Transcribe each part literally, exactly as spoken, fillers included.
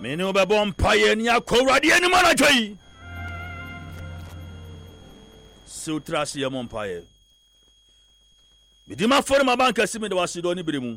me ne obebom paye ni akwurade ani mana twai sutrasi ya mon paye bidima for ma banka simi de wasido ni biremu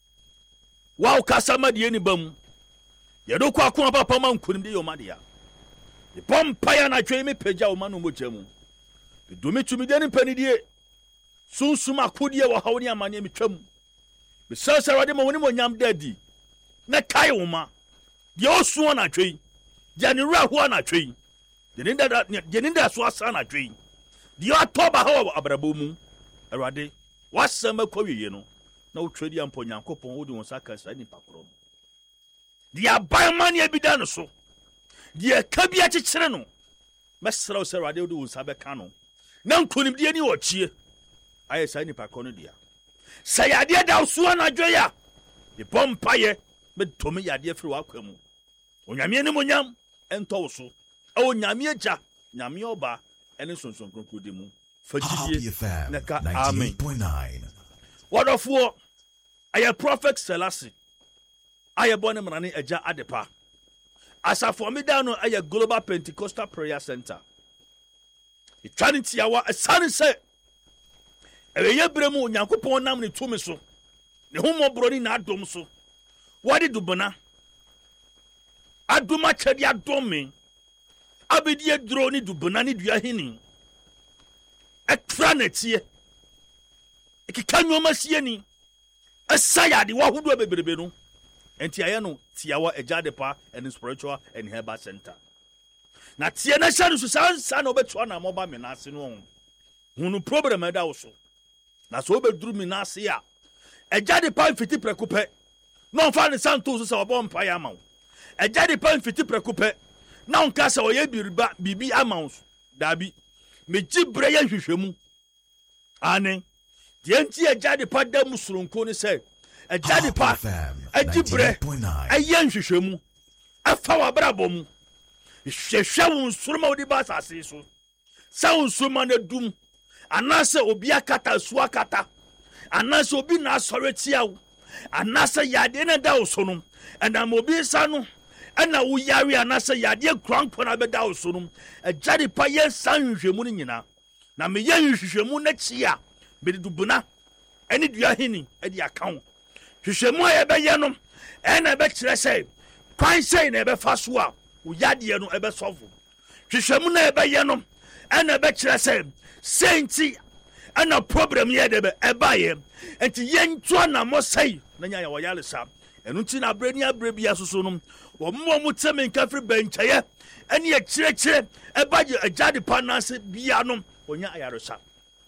wa ukasama de ni bam yedo kwa kwa papa man kunim de yoma de ya de bom paye na twai me pagya o ma no mojamu bidumi tumi de ni panidie sunsuma kodie wa hawni amane me twam be sasarade ma woni mo nyam dadi na kai wo ma de osuo na twai de ne raho na twai de ninda de ninda so asa na twai de atoba ha abrabo mu awade wasama kwawiye no na wotwadi ampo nyankopon wodi won saka sa ni pakoro de aban e bida no so de ka bia kyekyere no mesra so awade wodi won sabe ka no na nkonim de ni ochie aye sa ni pakoro dia sayade da so na dwoya de bompaye me tomi yade afiri wakwamu onyame ni monyam ento wo so o nyame agya nyame oba ene sonson kronkodi mu fagidie naka amen wonderful aye prophet Selassie aye bone mrane agya adepa asafo me da no aye Global Pentecostal Prayer Center eternity awa asane se eye bremu nyankopon nam ne tumi so ne homo broni na adom so wadi dubona aduma chedi adome abedi edro ni dubona ni dua hini ekra netie ekikanyo masie ni asayade wahudo beberebe no enti aye no tiawa ejadepa and spiritual and herbal center na tie na sha no sansa na obeto na moba me na ase no hunu problem eda wo so na so obeduru mi na ase a ejadepa fiti prekupe no fa ne santo so se obom pa ya ma ejadepa fiti prekupe na onka se oye biriba bibi ama dabi meji bre ya hwehwemu ane de enti ejadepa da musurunko ne se ejadepa ejibre ayen hwehwemu afa wa brabo mu hwehwe won suruma odi ba sase so sa won suruma na dum anase obi akata su akata anase obi na asoretia wo anase yade na da so no enam obi sa no ena wo yare anase yade kranko na be da so no ejade pa ye san hwehwemu ni nyina na me ye hwehwemu na chia be dubuna eni dua hini e di account hwehwemu a ye be ye no ena be kire sei kwan sei na be fa so a wo yade no e be solve hwehwemu na e be ye no ena be kire sei senti ana problem ye de be ebaye enti yentu na mo sei na nya ya woyale sa enu ti na brani abre bia soso no wo mo mo teme nkafri benchaye ene ye kire kire ebaje ajade panase bia no onya ayaro sa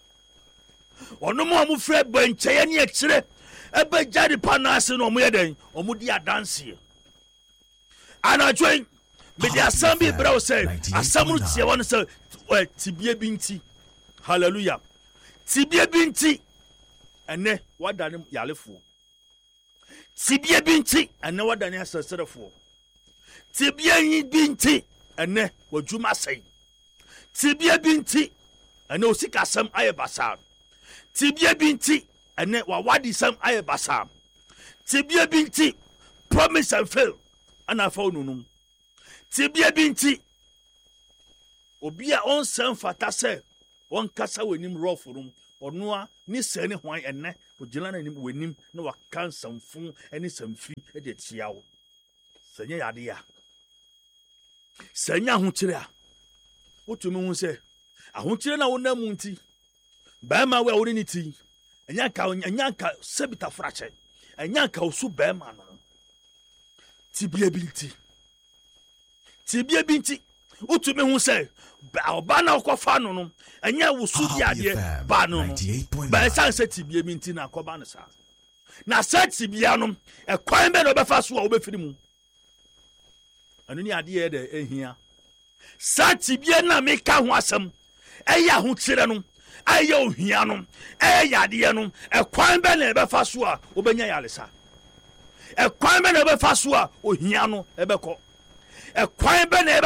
ono mo mo fre benchaye ne ye kire ebajade panase no mo ye den o mo di adanse ana join me di asambi bra o say asamru tie won say tibie binti hallelujah tibie binti ene wadane yalefo tibie binti ene wadane asaserefo tibie binti ene wadwuma sei tibie binti ene osikasam ayebasa tibie binti ene wawadi sam ayebasa tibie binti promise and fail ana fa onunum tibie binti obi a on san fata se on kasa wenim roforum onua ni sene hwan enne ogila na nim wenim na waka nsamfun eni samfi e de tiawo senya yade ya senya hokyere a wotumi hu se ahokyere na wonamu nti ba ma we awori ni ti enya ka enya ka sebita frache enya ka osu ba ma no tibie binti tibie binti utumi hu se ba na okofa no no enya wusu diade ba no ba san se tibie binti na akoba no sa na se tibia no e kwan be no be fa so a obefiri mu anu ni ade ye de ehia sa tibie na me ka ho asem eya ho kire no aye ohia no eya ade no e kwan be na be fa so a obenya yalesa e kwan be na be fa so a ohia no e be ko e kwan be na